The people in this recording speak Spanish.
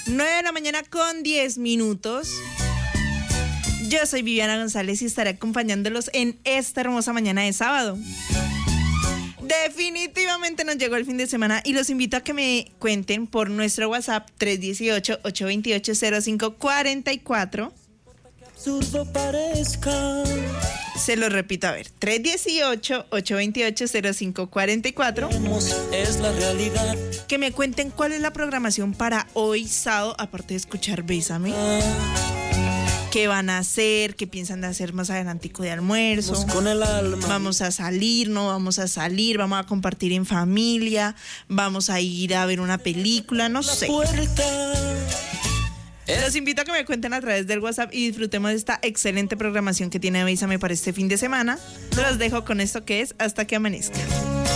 9 de la mañana con 10 minutos. Yo soy Viviana González y estaré acompañándolos en esta hermosa mañana de sábado. Definitivamente nos llegó el fin de semana y los invito a que me cuenten por nuestro WhatsApp 318-828-0544. Absurdo parezca. Se lo repito, a ver, 318-828-0544. Es la realidad. Que me cuenten cuál es la programación para hoy sábado, aparte de escuchar Bésame. ¿Qué van a hacer? ¿Qué piensan de hacer más adelantico de almuerzo? Con el alma. ¿Vamos a salir? ¿No vamos a salir? ¿Vamos a compartir en familia? ¿Vamos a ir a ver una película? No sé. Los invito a que me cuenten a través del WhatsApp y disfrutemos de esta excelente programación que tiene Bésame para este fin de semana. Los dejo con esto que es Hasta que amanezca.